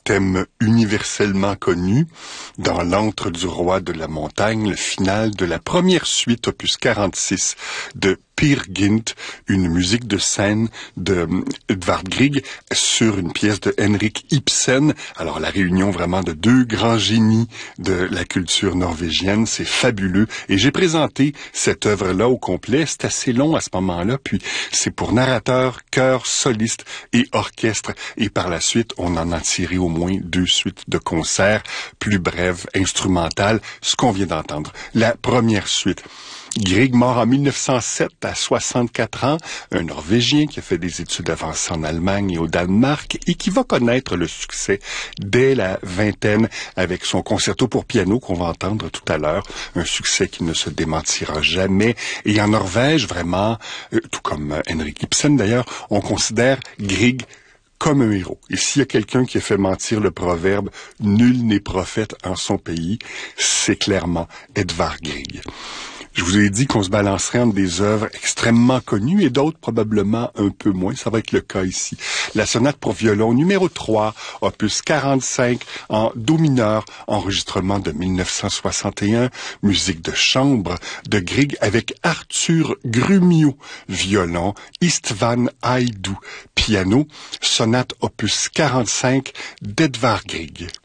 thème universellement connu dans l'antre du roi de la montagne, le final de la première suite, opus 46 de Peer Gynt, une musique de scène de Edvard Grieg sur une pièce de Henrik Ibsen. Alors la réunion vraiment de deux grands génies de la culture norvégienne, c'est fabuleux. Et j'ai présenté cette œuvre-là au complet. C'est assez long à ce moment-là, puis c'est pour narrateur, chœur, soliste et orchestre. Et par la suite, on en a tiré au moins 2 suites de concerts, plus brèves, instrumentales, ce qu'on vient d'entendre. La première suite. Grieg, mort en 1907 à 64 ans, un Norvégien qui a fait des études avancées en Allemagne et au Danemark et qui va connaître le succès dès la vingtaine avec son concerto pour piano qu'on va entendre tout à l'heure, un succès qui ne se démentira jamais. Et en Norvège, vraiment, tout comme Henrik Ibsen d'ailleurs, on considère Grieg comme un héros. Et s'il y a quelqu'un qui a fait mentir le proverbe « Nul n'est prophète en son pays », c'est clairement Edvard Grieg. Je vous ai dit qu'on se balancerait entre des œuvres extrêmement connues et d'autres probablement un peu moins. Ça va être le cas ici. La sonate pour violon numéro 3, opus 45 en do mineur, enregistrement de 1961, musique de chambre de Grieg avec Arthur Grumio, violon, Istvan Haidou, piano, sonate opus 45 d'Edvard Grieg.